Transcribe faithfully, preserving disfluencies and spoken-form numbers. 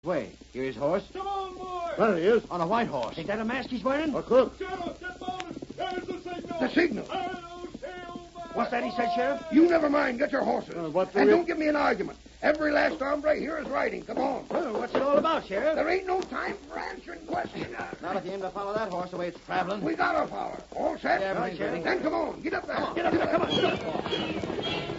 Way. Here's his horse. Come on, boy! There he is. On a white horse. Ain't that a mask he's wearing? A crook. Sheriff, get mounted! There's the signal! The signal. I'll tell my What's that he said, Sheriff? You never mind. Get your horses. Uh, what do and we- don't give me an argument. Every last hombre here is riding. Come on. Well, what's it all about, Sheriff? There ain't no time for answering questions. Not if you aim to follow that horse the way it's traveling. We got our power. All set? Yeah, right, Sheriff. Then come on. Get up there. Get up, get up, come on.